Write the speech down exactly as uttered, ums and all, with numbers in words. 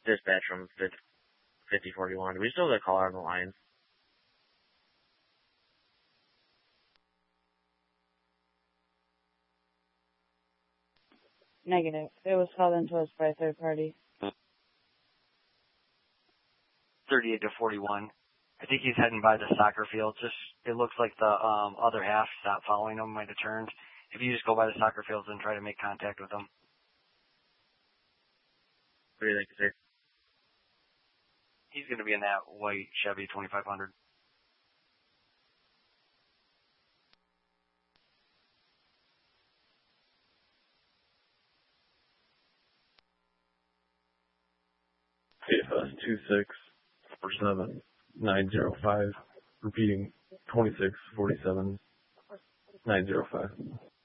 Dispatch from fifty forty-one. We still got a caller on the line. Negative. It was called into us by a third party. thirty-eight to forty-one. I think he's heading by the soccer field. Just it looks like the um, other half stopped following him, might have turned. If you just go by the soccer fields and try to make contact with them. What do you think, sir? He's going to be in that white Chevy twenty-five hundred. C F S two six four seven nine zero five. Repeating, twenty-six forty-seven nine zero five.